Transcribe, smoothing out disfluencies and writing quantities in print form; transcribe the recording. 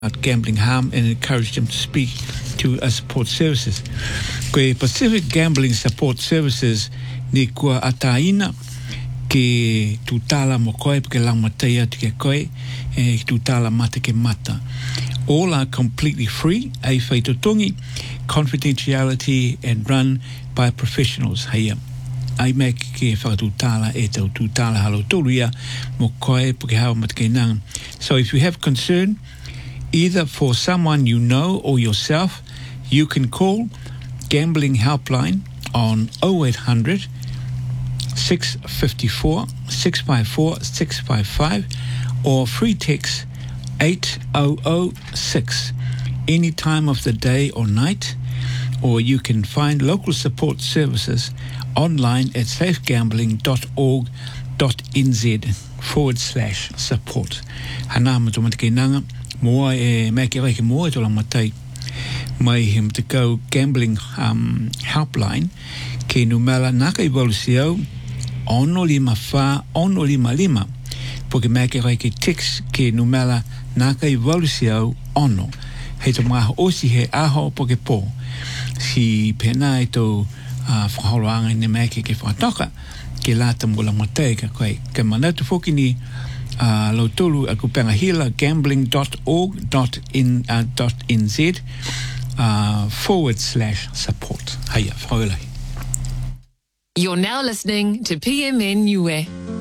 about gambling harm and encourage them to speak to support services. Koe Pacific Gambling Support Services ni kua ataina ke tutala mo koe ke langmatea te ke koe tutala mata ke mata. All are completely free, a whaitotongi, confidentiality and run by professionals. Heia, ai me ke whakatutala e tau tutala halo toluia mo koe ke hawa mata ke nang. So if you have concern, either for someone you know or yourself, you can call Gambling Helpline on 0800 654 654 655 or free text 8006 any time of the day or night, or you can find local support services online at safegambling.org.nz/support. Hanama to matkinanga moa e make like moa to matai mai him to go gambling helpline ke numela naka evolucio ono lima fa ono lima lima porque make like text ke numela naka evolucio ono he to maha osi he aho porque po si pena to whakaroanga ne make ke whakatoka ke lata mula matai ka koe ke manatu foki ni Lotolu akupanga hila gambling.org.nz /support. Hiya, You're now listening to PMN Niue.